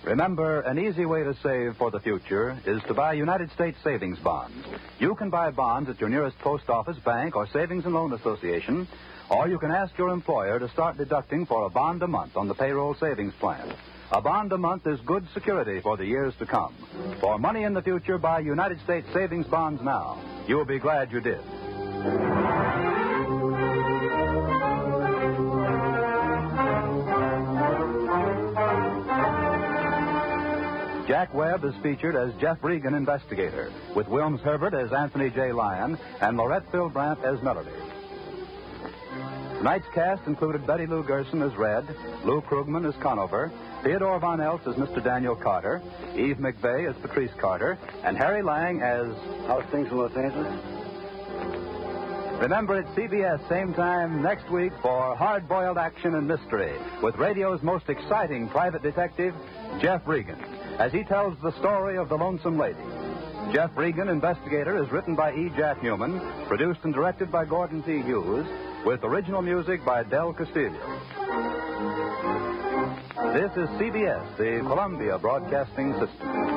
Remember, an easy way to save for the future is to buy United States savings bonds. You can buy bonds at your nearest post office, bank, or savings and loan association, or you can ask your employer to start deducting for a bond a month on the payroll savings plan. A bond a month is good security for the years to come. For money in the future, buy United States savings bonds now. You'll be glad you did. Jack Webb is featured as Jeff Regan, investigator, with Wilms Herbert as Anthony J. Lyon and Laurette Philbrandt as Melody. Tonight's cast included Betty Lou Gerson as Red, Lou Krugman as Conover, Theodore Von Eltz as Mr. Daniel Carter, Eve McVeigh as Patrice Carter, and Harry Lang as... How's things in Los Angeles? Remember, it's CBS same time next week for hard-boiled action and mystery with radio's most exciting private detective, Jeff Regan, as he tells the story of the Lonesome Lady. Jeff Regan, Investigator, is written by E. Jack Newman, produced and directed by Gordon T. Hughes, with original music by Del Castillo. This is CBS, the Columbia Broadcasting System.